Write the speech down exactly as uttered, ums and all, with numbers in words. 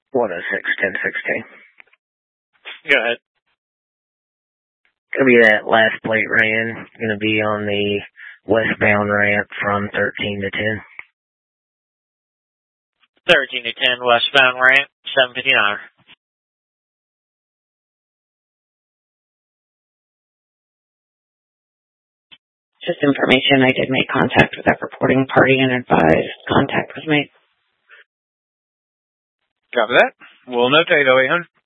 one oh six, ten sixteen. Go ahead. Gonna be that last plate ran. Gonna be on the westbound ramp from thirteen to ten. thirteen to ten westbound ramp, seven fifty-nine. Just information, I did make contact with that reporting party and advised contact was made. Copy that. We'll notate oh eight hundred.